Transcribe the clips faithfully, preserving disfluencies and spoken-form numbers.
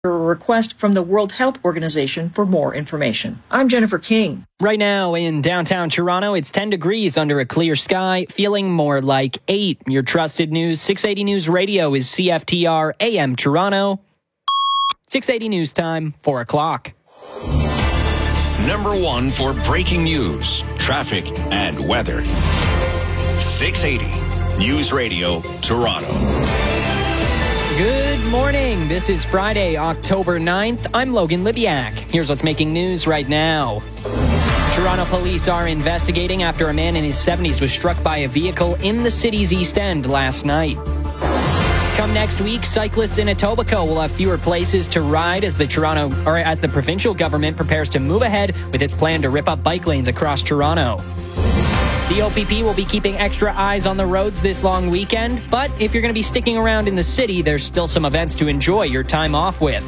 a request from the World Health Organization for more information. I'm Jennifer King. Right now in downtown Toronto, it's ten degrees under a clear sky, feeling more like eight. Your trusted news, six eighty News Radio is C F T R A M Toronto. six eighty News Time, four o'clock. Number one for breaking news, traffic, and weather. six eighty News Radio, Toronto. Good morning. This is Friday, October ninth. I'm Logan Libiak. Here's what's making news right now. Toronto police are investigating after a man in his seventies was struck by a vehicle in the city's East End last night. Come next week, cyclists in Etobicoke will have fewer places to ride as the Toronto or as the provincial government prepares to move ahead with its plan to rip up bike lanes across Toronto. The O P P will be keeping extra eyes on the roads this long weekend, but if you're going to be sticking around in the city, there's still some events to enjoy your time off with.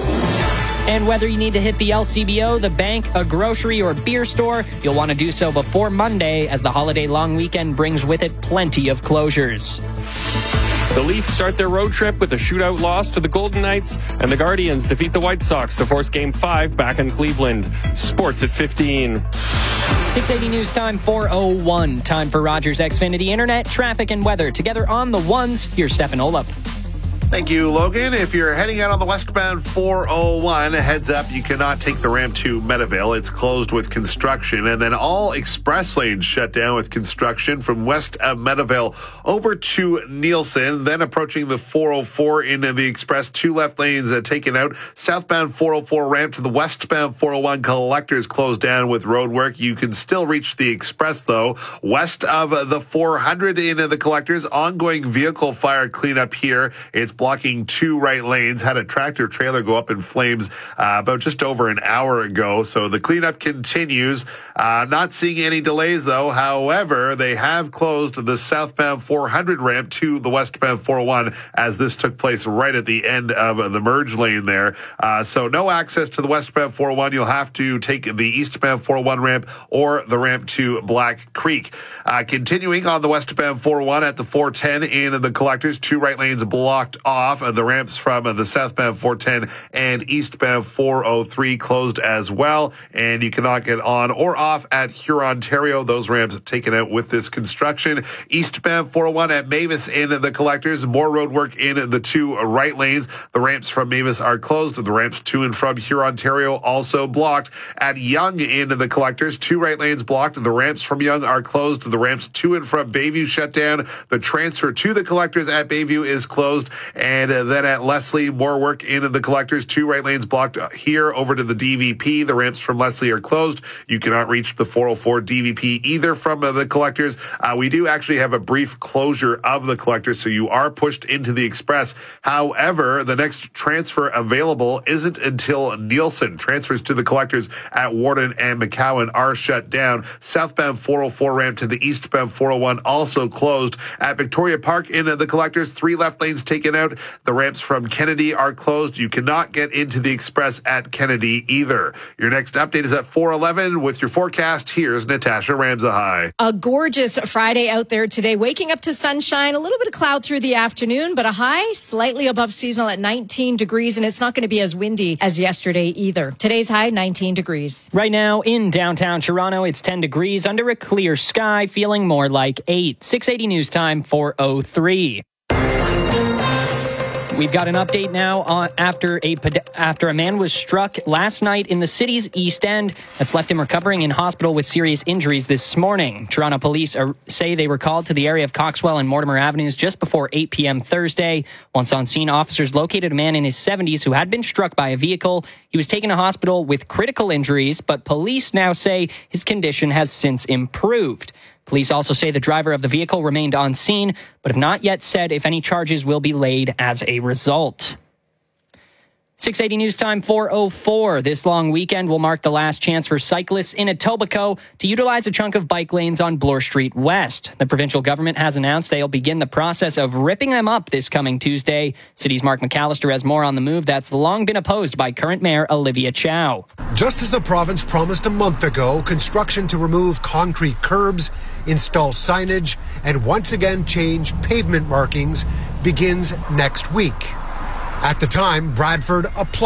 And whether you need to hit the L C B O, the bank, a grocery, or beer store, you'll want to do so before Monday as the holiday long weekend brings with it plenty of closures. The Leafs start their road trip with a shootout loss to the Golden Knights, and the Guardians defeat the White Sox to force Game five back in Cleveland. Sports at fifteen. six eighty News Time, four oh one. Time for Rogers Xfinity Internet, traffic, and weather. Together on the ones, here's Stefan Olop. Thank you, Logan. If you're heading out on the westbound four oh one, heads up, you cannot take the ramp to Meadowvale. It's closed with construction. And then all express lanes shut down with construction from west of Meadowvale over to Nielsen. Then approaching the four oh four in the express, two left lanes uh, taken out. Southbound four oh four ramp to the westbound four oh one collectors closed down with road work. You can still reach the express, though. West of the four hundred in the collectors, ongoing vehicle fire cleanup here. It's blocking two right lanes. Had a tractor trailer go up in flames uh, about just over an hour ago. So the cleanup continues. Uh, not seeing any delays, though. However, they have closed the southbound four hundred ramp to the westbound four oh one as this took place right at the end of the merge lane there. Uh, so no access to the westbound four oh one. You'll have to take the eastbound four oh one ramp or the ramp to Black Creek. Uh, continuing on the westbound four oh one at the four ten in the collectors, two right lanes blocked off. The ramps from the southbound four ten and eastbound four oh three closed as well. And you cannot get on or off at Hurontario. Those ramps taken out with this construction. Eastbound four oh one at Mavis in the collectors. More road work in the two right lanes. The ramps from Mavis are closed. The ramps to and from Hurontario also blocked. At Yonge in the collectors, two right lanes blocked. The ramps from Yonge are closed. The ramps to and from Bayview shut down. The transfer to the collectors at Bayview is closed. And uh, then at Leslie, more work in the collectors. Two right lanes blocked here over to the D V P. The ramps from Leslie are closed. You cannot reach the four oh four D V P either from uh, the collectors. Uh, we do actually have a brief closure of the collectors, so you are pushed into the express. However, the next transfer available isn't until Nielsen. Transfers to the collectors at Warden and McCowan are shut down. Southbound four oh four ramp to the eastbound four oh one also closed. At Victoria Park in uh, the collectors, three left lanes taken out. The ramps from Kennedy are closed. You cannot get into the express at Kennedy either. Your next update is at four eleven with your forecast. Here's Natasha Ramsahai. A gorgeous Friday out there today. Waking up to sunshine, a little bit of cloud through the afternoon, but a high slightly above seasonal at nineteen degrees, and it's not going to be as windy as yesterday either. Today's high, nineteen degrees. Right now in downtown Toronto, it's ten degrees under a clear sky, feeling more like eight. six eighty News Time, four oh three. We've got an update now on after a after a man was struck last night in the city's East End. That's left him recovering in hospital with serious injuries this morning. Toronto police are, say they were called to the area of Coxwell and Mortimer Avenues just before eight p.m. Thursday. Once on scene, officers located a man in his seventies who had been struck by a vehicle. He was taken to hospital with critical injuries, but police now say his condition has since improved. Police also say the driver of the vehicle remained on scene, but have not yet said if any charges will be laid as a result. six eighty News Time, four oh four. This long weekend will mark the last chance for cyclists in Etobicoke to utilize a chunk of bike lanes on Bloor Street West. The provincial government has announced they'll begin the process of ripping them up this coming Tuesday. City's Mark McAllister has more on the move that's long been opposed by current Mayor Olivia Chow. Just as the province promised a month ago, construction to remove concrete curbs, install signage, and once again change pavement markings begins next week. At the time, Bradford applauded.